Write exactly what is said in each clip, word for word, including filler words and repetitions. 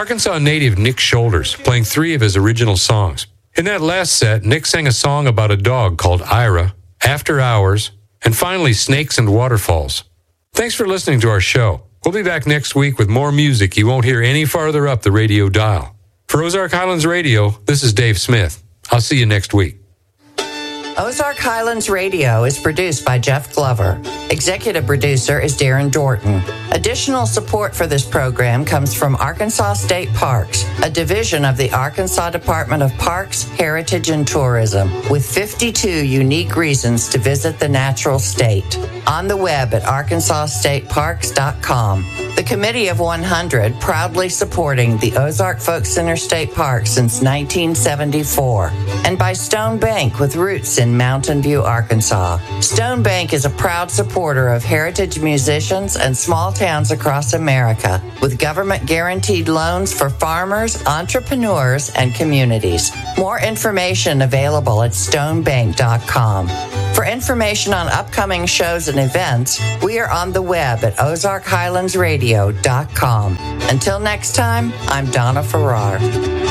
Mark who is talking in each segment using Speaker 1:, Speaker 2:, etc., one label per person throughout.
Speaker 1: Arkansas native Nick Shoulders playing three of his original songs. In that last set, Nick sang a song about a dog called Ira, After Hours, and finally Snakes and Waterfalls. Thanks for listening to our show. We'll be back next week with more music you won't hear any farther up the radio dial. For Ozark Highlands Radio, this is Dave Smith. I'll see you next week.
Speaker 2: Ozark Highlands Radio is produced by Jeff Glover. Executive producer is Darren Dorton. Additional support for this program comes from Arkansas State Parks, a division of the Arkansas Department of Parks, Heritage, and Tourism, with fifty-two unique reasons to visit the natural state. On the web at arkansas state parks dot com. The Committee of one hundred, proudly supporting the Ozark Folk Center State Park since nineteen seventy-four. And by Stone Bank, with roots in Mountain View, Arkansas. Stone Bank is a proud supporter of heritage musicians and small towns across America, with government-guaranteed loans for farmers, entrepreneurs, and communities. More information available at stone bank dot com. For information on upcoming shows and events, we are on the web at ozark highlands radio dot com. Until next time, I'm Donna Farrar.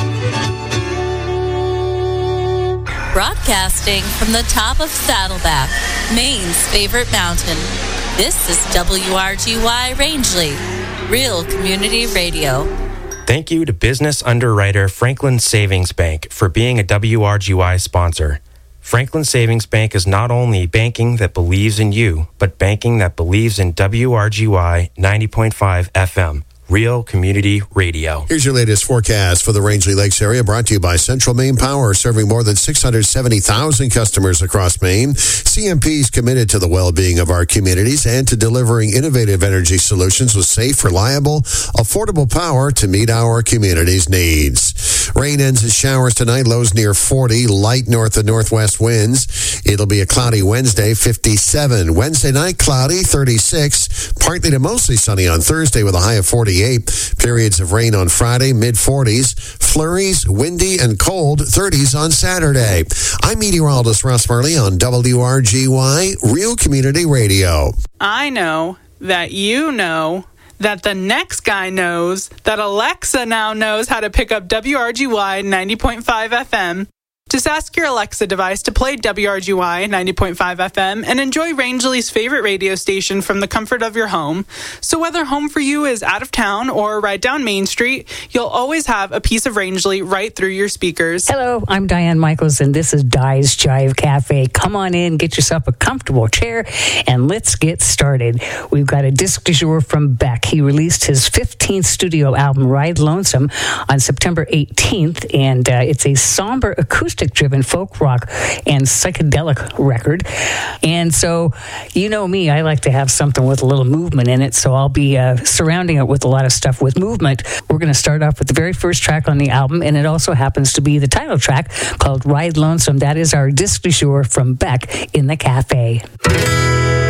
Speaker 3: Broadcasting from the top of Saddleback, Maine's favorite mountain. This is W R G Y Rangeley, Real Community Radio.
Speaker 4: Thank you to business underwriter Franklin Savings Bank for being a W R G Y sponsor. Franklin Savings Bank is not only banking that believes in you, but banking that believes in W R G Y ninety point five F M. Real Community Radio.
Speaker 5: Here's your latest forecast for the Rangeley Lakes area, brought to you by Central Maine Power, serving more than six hundred seventy thousand customers across Maine. C M P is committed to the well-being of our communities and to delivering innovative energy solutions with safe, reliable, affordable power to meet our communities' needs. Rain ends in showers tonight, lows near forty, light north and northwest winds. It'll be a cloudy Wednesday, fifty-seven. Wednesday night, cloudy, thirty-six. Partly to mostly sunny on Thursday with a high of forty-eight. Periods of rain on Friday, mid-forties. Flurries, windy and cold, thirties on Saturday. I'm meteorologist Russ Murley on W R G Y, Real Community Radio.
Speaker 6: I know that you know that the next guy knows that Alexa now knows how to pick up W R G Y ninety point five F M. Just ask your Alexa device to play W R G Y ninety point five F M and enjoy Rangeley's favorite radio station from the comfort of your home. So whether home for you is out of town or right down Main Street, you'll always have a piece of Rangeley right through your speakers.
Speaker 7: Hello, I'm Diane Michaels, and this is Di's Jive Cafe. Come on in, get yourself a comfortable chair, and let's get started. We've got a disc du jour from Beck. He released his fifteenth studio album, Ride Lonesome, on September eighteenth, and uh, it's a somber acoustic driven folk rock and psychedelic record. And so, you know me, I like to have something with a little movement in it, so I'll be uh, surrounding it with a lot of stuff with movement. We're going to start off with the very first track on the album, and it also happens to be the title track called Ride Lonesome. That is our disc du jour from Beck in the Cafe.